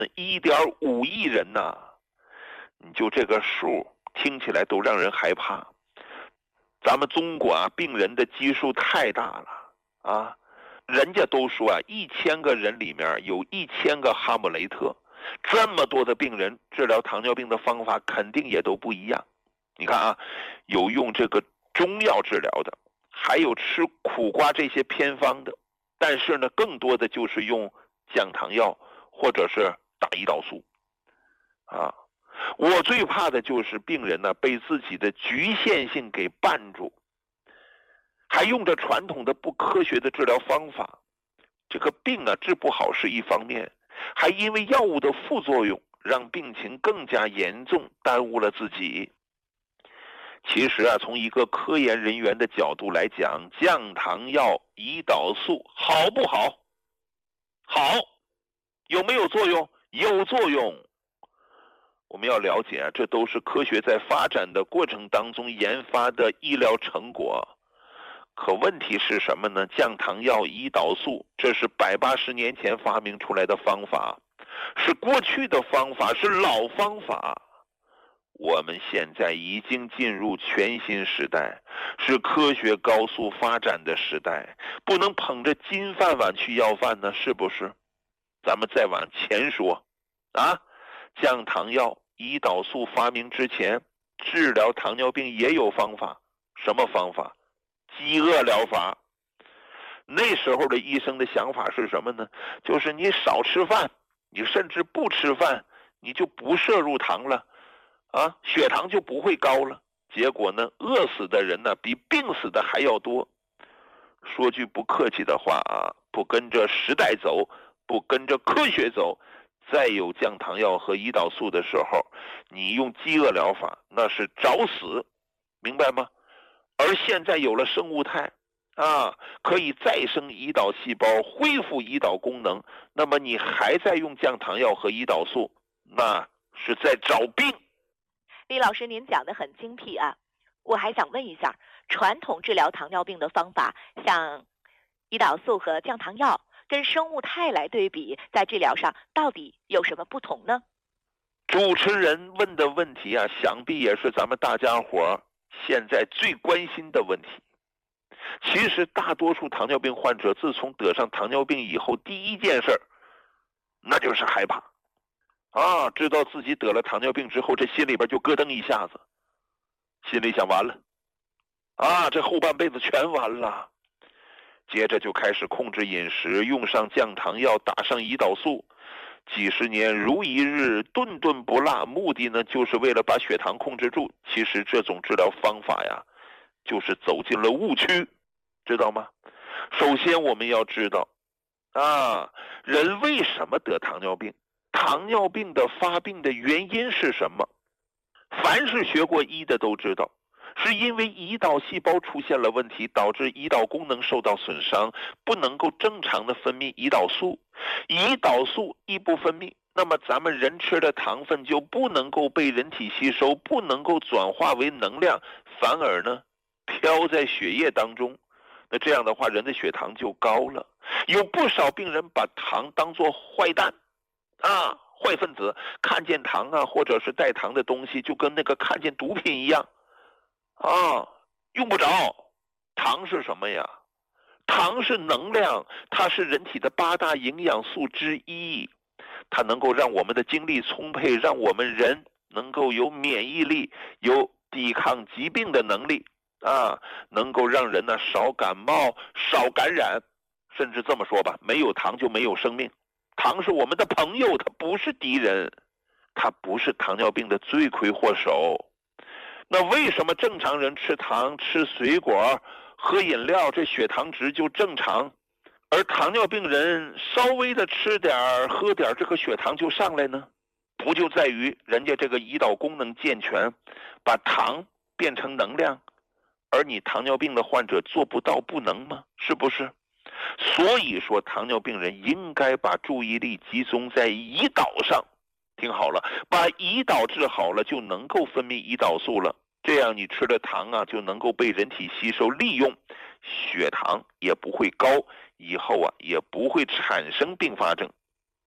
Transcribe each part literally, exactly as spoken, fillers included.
那 一点五亿人呐、啊，你就这个数听起来都让人害怕。咱们中国啊，病人的基数太大了啊，人家都说啊，一千个人里面有一千个哈姆雷特，这么多的病人，治疗糖尿病的方法肯定也都不一样。你看啊，有用这个中药治疗的，还有吃苦瓜这些偏方的，但是呢，更多的就是用降糖药或者是打胰岛素啊。我最怕的就是病人呢被自己的局限性给绊住，还用着传统的不科学的治疗方法，这个病啊治不好是一方面，还因为药物的副作用让病情更加严重，耽误了自己。其实啊，从一个科研人员的角度来讲，降糖药、胰岛素好不好？好。有没有作用？有作用。我们要了解啊，这都是科学在发展的过程当中研发的医疗成果。可问题是什么呢？降糖药、胰岛素，这是百八十年前发明出来的方法，是过去的方法，是老方法。我们现在已经进入全新时代，是科学高速发展的时代，不能捧着金饭碗去要饭呢，是不是？咱们再往前说啊，降糖药、胰岛素发明之前，治疗糖尿病也有方法。什么方法？饥饿疗法。那时候的医生的想法是什么呢？就是你少吃饭，你甚至不吃饭，你就不摄入糖了啊，血糖就不会高了。结果呢，饿死的人呢比病死的还要多。说句不客气的话啊，不跟着时代走，不跟着科学走，再有降糖药和胰岛素的时候，你用饥饿疗法那是找死，明白吗？而现在有了生物肽啊，可以再生胰岛细胞，恢复胰岛功能，那么你还在用降糖药和胰岛素，那是在找病。 李老师，您讲得很精辟啊，我还想问一下，传统治疗糖尿病的方法，像胰岛素和降糖药跟生物肽来对比，在治疗上到底有什么不同呢？ 主持人问的问题啊，想必也是咱们大家伙现在最关心的问题。其实大多数糖尿病患者自从得上糖尿病以后，第一件事那就是害怕啊，知道自己得了糖尿病之后，这心里边就咯噔一下子，心里想完了啊，这后半辈子全完了。接着就开始控制饮食，用上降糖药，打上胰岛素，几十年如一日，顿顿不落，目的呢就是为了把血糖控制住。其实这种治疗方法呀，就是走进了误区，知道吗？首先我们要知道啊，人为什么得糖尿病？糖尿病的发病的原因是什么？凡是学过医的都知道，是因为胰岛细胞出现了问题，导致胰岛功能受到损伤，不能够正常的分泌胰岛素。胰岛素一不分泌，那么咱们人吃的糖分就不能够被人体吸收，不能够转化为能量，反而呢飘在血液当中。那这样的话，人的血糖就高了。有不少病人把糖当作坏蛋啊，坏分子，看见糖啊或者是带糖的东西，就跟那个看见毒品一样啊，用不着。糖是什么呀？糖是能量，它是人体的八大营养素之一，它能够让我们的精力充沛，让我们人能够有免疫力，有抵抗疾病的能力啊，能够让人呢少感冒、少感染，甚至这么说吧，没有糖就没有生命。糖是我们的朋友，它不是敌人，它不是糖尿病的罪魁祸首。那为什么正常人吃糖、吃水果、喝饮料，这血糖值就正常，而糖尿病人稍微的吃点喝点，这个血糖就上来呢？不就在于人家这个胰岛功能健全，把糖变成能量，而你糖尿病的患者做不到不能吗？是不是？所以说糖尿病人应该把注意力集中在胰岛上。听好了，把胰岛治好了，就能够分泌胰岛素了，这样你吃的糖啊就能够被人体吸收利用，血糖也不会高，以后啊也不会产生并发症。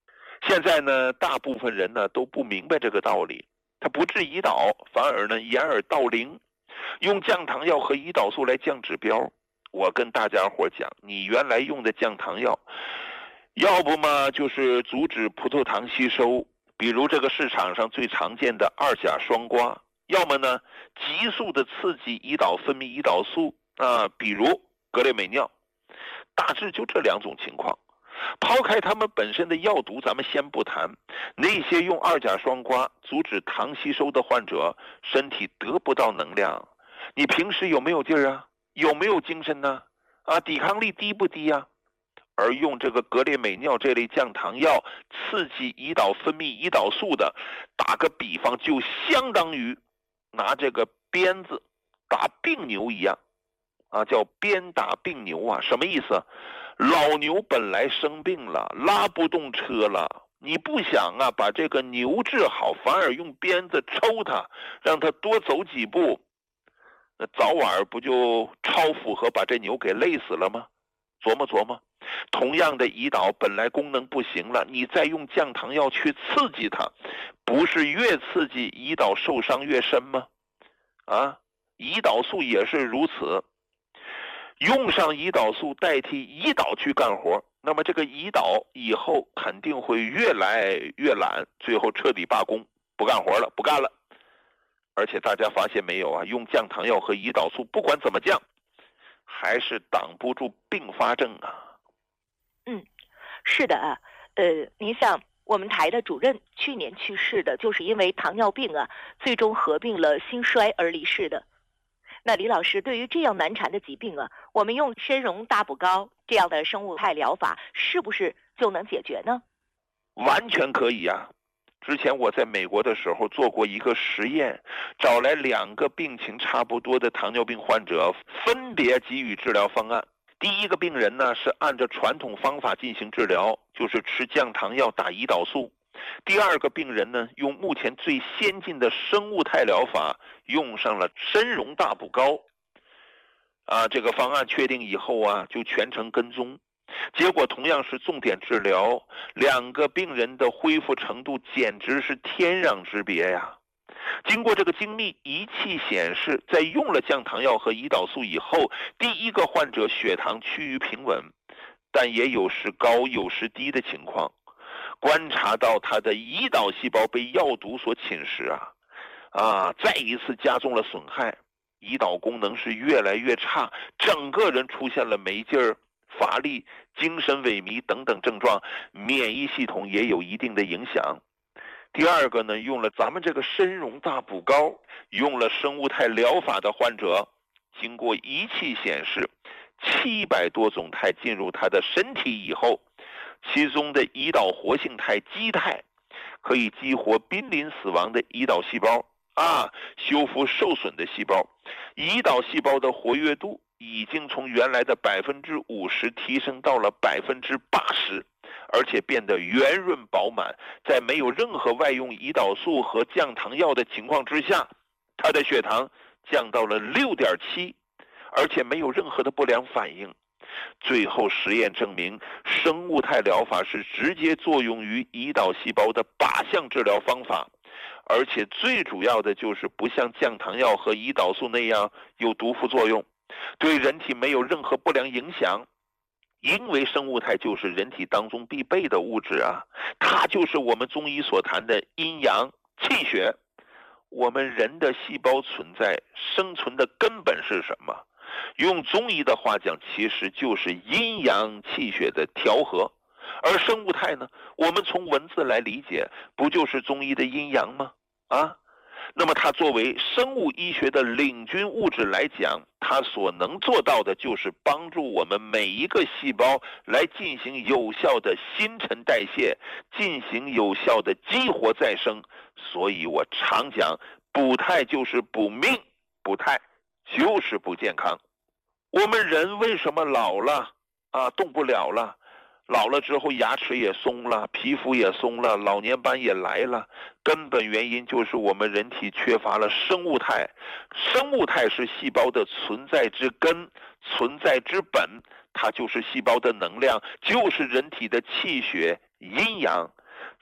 现在呢，大部分人呢都不明白这个道理，他不治胰岛，反而呢掩耳盗铃，用降糖药和胰岛素来降指标。我跟大家伙讲，你原来用的降糖药，要不嘛就是阻止葡萄糖吸收，比如这个市场上最常见的二甲双胍，要么呢急速的刺激胰岛分泌胰岛素啊，比如格列美脲，大致就这两种情况。抛开它们本身的药毒咱们先不谈，那些用二甲双胍阻止糖吸收的患者，身体得不到能量，你平时有没有劲儿啊？有没有精神呢？啊，抵抗力低不低啊？而用这个格列美脲这类降糖药刺激胰岛分泌胰岛素的，打个比方，就相当于拿这个鞭子打病牛一样啊，叫鞭打病牛啊。什么意思？老牛本来生病了，拉不动车了，你不想啊把这个牛治好，反而用鞭子抽它，让它多走几步，那早晚不就超负荷把这牛给累死了吗？琢磨琢磨，同样的胰岛本来功能不行了，你再用降糖药去刺激它，不是越刺激胰岛受伤越深吗？啊，胰岛素也是如此，用上胰岛素代替胰岛去干活，那么这个胰岛以后肯定会越来越懒，最后彻底罢工，不干活了，不干了。而且大家发现没有啊，用降糖药和胰岛素不管怎么降，还是挡不住并发症啊。 嗯，是的啊，呃，您像我们台的主任去年去世的，就是因为糖尿病啊，最终合并了心衰而离世的。那李老师，对于这样难缠的疾病啊，我们用参茸大补膏这样的生物态疗法，是不是就能解决呢？ 完全可以啊。之前我在美国的时候做过一个实验，找来两个病情差不多的糖尿病患者，分别给予治疗方案。第一个病人呢是按照传统方法进行治疗，就是吃降糖药打胰岛素。第二个病人呢用目前最先进的生物态疗法，用上了参茸大补膏。啊，这个方案确定以后啊，就全程跟踪。结果同样是重点治疗，两个病人的恢复程度简直是天壤之别呀。经过这个精密仪器显示，在用了降糖药和胰岛素以后，第一个患者血糖趋于平稳，但也有时高有时低的情况。观察到他的胰岛细胞被药毒所侵蚀啊，啊，再一次加重了损害，胰岛功能是越来越差，整个人出现了没劲儿、乏力、精神萎靡等等症状，免疫系统也有一定的影响。第二个呢，用了咱们这个参茸大补膏，用了生物态疗法的患者，经过仪器显示，七百多种肽进入他的身体以后，其中的胰岛活性肽基肽可以激活濒临死亡的胰岛细胞啊，修复受损的细胞，胰岛细胞的活跃度已经从原来的百分之五十提升到了百分之八十，而且变得圆润饱满。在没有任何外用胰岛素和降糖药的情况之下，他的血糖降到了 六点七， 而且没有任何的不良反应。最后实验证明，生物态疗法是直接作用于胰岛细胞的靶向治疗方法，而且最主要的就是不像降糖药和胰岛素那样有毒副作用，对人体没有任何不良影响。因为生物肽就是人体当中必备的物质啊，它就是我们中医所谈的阴阳气血。我们人的细胞存在生存的根本是什么？用中医的话讲，其实就是阴阳气血的调和。而生物肽呢，我们从文字来理解，不就是中医的阴阳吗？啊，那么它作为生物医学的领军物质来讲，它所能做到的就是帮助我们每一个细胞来进行有效的新陈代谢，进行有效的激活再生。所以我常讲，补肽就是补命，补肽就是不健康。我们人为什么老了啊，动不了了？老了之后牙齿也松了，皮肤也松了，老年斑也来了。根本原因就是我们人体缺乏了生物肽。生物肽是细胞的存在之根，存在之本，它就是细胞的能量，就是人体的气血阴阳。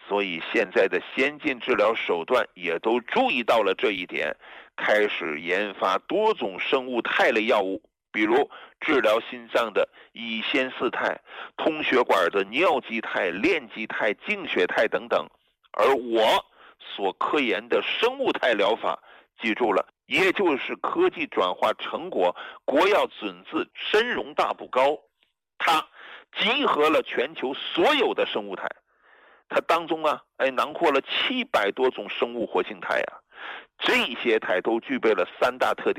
所以现在的先进治疗手段也都注意到了这一点，开始研发多种生物肽类药物，比如治疗心脏的乙酰四肽、通血管的尿基肽、链基肽、净血肽等等。而我所科研的生物肽疗法，记住了，也就是科技转化成果国药准字参茸大补膏，它集合了全球所有的生物肽，它当中啊，哎，囊括了七百多种生物活性肽啊，这些肽都具备了三大特点。